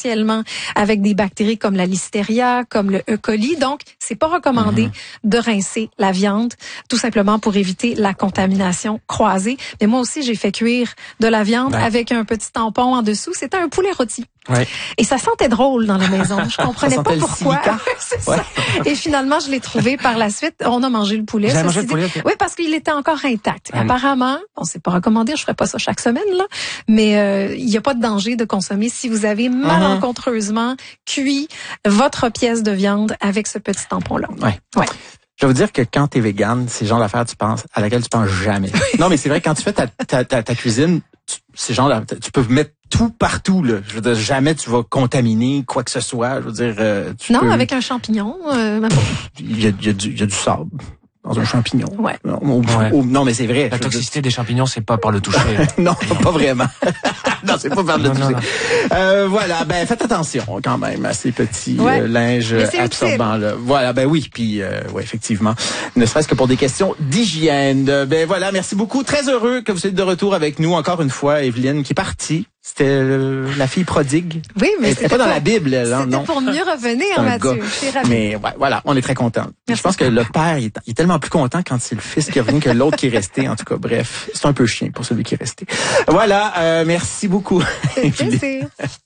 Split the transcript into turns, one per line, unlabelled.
potentiellement avec des bactéries comme la Listeria, comme le E. coli. Donc, c'est pas recommandé de rincer la viande, tout simplement pour éviter la contamination croisée. Mais moi aussi, j'ai fait cuire de la viande avec un petit tampon en dessous. C'était un poulet rôti.
Ouais.
Et ça sentait drôle dans la maison. Je comprenais pas pourquoi. C'est ça. Et finalement, je l'ai trouvé par la suite. On a mangé le poulet.
Vous avez mangé le poulet?
Oui, parce qu'il était encore intact. Apparemment, bon, c'est pas recommandé. Je ferais pas ça chaque semaine, là. Mais il y a pas de danger de consommer si vous avez malencontreusement cuit votre pièce de viande avec ce petit tampon-là.
Ouais. Je vais vous dire que quand t'es végane, c'est le genre d'affaire à laquelle tu penses jamais. Non, mais c'est vrai, quand tu fais ta cuisine, c'est genre, tu peux mettre tout partout, là. Je veux dire, jamais tu vas contaminer quoi que ce soit. Je veux dire,
avec un champignon,
il y a du sable dans un champignon.
Ouais.
Non, mais c'est vrai.
La toxicité des champignons, c'est pas par le toucher.
Non, pas vraiment. Non, c'est pas par le toucher. Voilà, faites attention quand même à ces petits linges absorbants là. Voilà, oui, puis effectivement, ne serait-ce que pour des questions d'hygiène. Voilà, merci beaucoup. Très heureux que vous soyez de retour avec nous encore une fois, Evelyne, qui est partie. C'était la fille prodigue.
Oui, mais
c'était pas dans la Bible, là, non.
C'était pour mieux revenir, Mathieu.
Mais voilà, on est très contents. Je pense que le père, il est tellement plus content quand c'est le fils qui est revenu que l'autre qui est resté. En tout cas, bref, c'est un peu chien pour celui qui est resté. Voilà, merci beaucoup.
C'est plaisir.